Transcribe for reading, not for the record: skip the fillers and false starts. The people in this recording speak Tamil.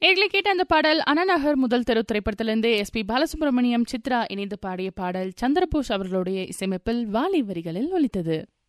ஏற்கனவே கேட்ட அந்த பாடல் அண்ணாநகர் முதல் தெரு திரைப்படத்திலிருந்து எஸ்.பி. பாலசுப்ரமணியம், சித்ரா இணைந்து பாடிய பாடல் சந்திரபோஸ் அவர்களுடைய இசையமைப்பில் வாலி வரிகளில் ஒலித்தது.